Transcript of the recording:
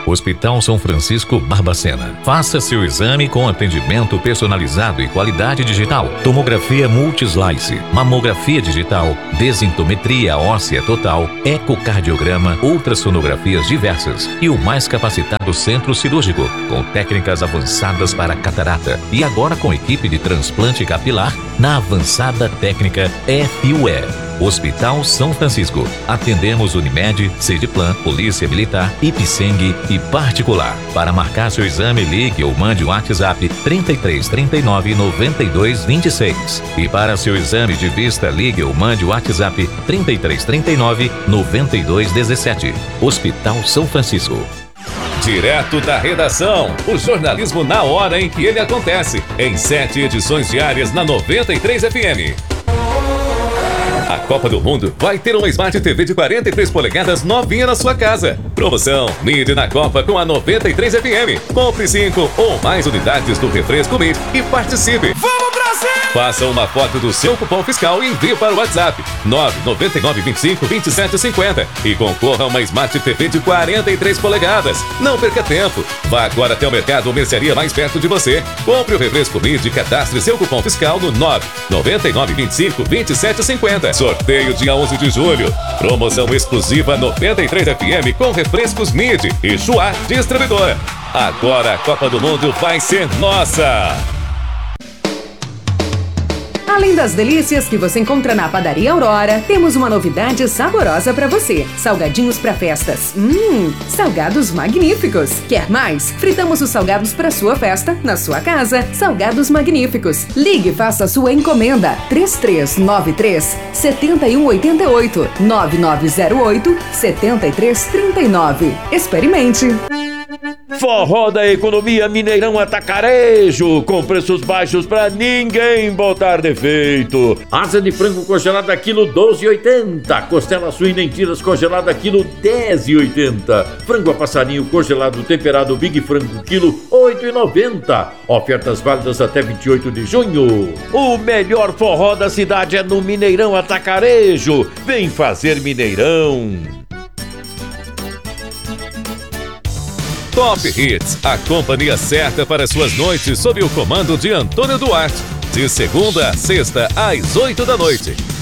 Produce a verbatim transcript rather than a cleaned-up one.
Hospital São Francisco Barbacena. Faça seu exame com atendimento personalizado e qualidade digital. Tomografia multislice, mamografia digital, desintometria óssea total, ecocardiograma, ultrassonografias diversas e o mais capacitado centro cirúrgico, com técnicas avançadas para catarata e agora com equipe de transplante capilar na avançada técnica F U E. Hospital São Francisco. Atendemos Unimed, Sediplan, Polícia Militar, Ipseng e particular. Para marcar seu exame, ligue ou mande o WhatsApp trinta e três, trinta e nove, noventa e dois, vinte e seis. E para seu exame de vista, ligue ou mande o WhatsApp trinta e três, trinta e nove, noventa e dois, dezessete. Hospital São Francisco. Direto da redação, o jornalismo na hora em que ele acontece, em sete edições diárias na noventa e três F M. A Copa do Mundo vai ter uma Smart T V de quarenta e três polegadas novinha na sua casa. Promoção Mid na Copa com a noventa e três F M. Compre cinco ou mais unidades do refresco Mid e participe. Vamos, Brasil! Faça uma foto do seu cupom fiscal e envie para o WhatsApp nove nove nove, vinte e cinco, vinte e sete, cinquenta e concorra a uma Smart T V de quarenta e três polegadas. Não perca tempo. Vá agora até o mercado ou mercearia mais perto de você. Compre o refresco Mid e cadastre seu cupom fiscal no nove nove nove, vinte e cinco, vinte e sete, cinquenta. Sorteio dia onze de julho. Promoção exclusiva noventa e três F M com refrescos Mid e Chua Distribuidora. Agora a Copa do Mundo vai ser nossa! Além das delícias que você encontra na Padaria Aurora, temos uma novidade saborosa para você. Salgadinhos para festas. Hum, salgados magníficos. Quer mais? Fritamos os salgados para sua festa, na sua casa. Salgados magníficos. Ligue e faça sua encomenda. três três nove três, sete um oito oito, nove nove zero oito, sete três três nove. Experimente. Forró da Economia Mineirão Atacarejo, com preços baixos pra ninguém botar defeito. Asa de frango congelada quilo doze e oitenta, costela suína em tiras congelada quilo dez e oitenta, frango a passarinho congelado temperado Big Frango quilo oito e noventa. Ofertas válidas até vinte e oito de junho. O melhor forró da cidade é no Mineirão Atacarejo. Vem fazer Mineirão. Top Hits, a companhia certa para suas noites sob o comando de Antônio Duarte. De segunda a sexta, às oito da noite.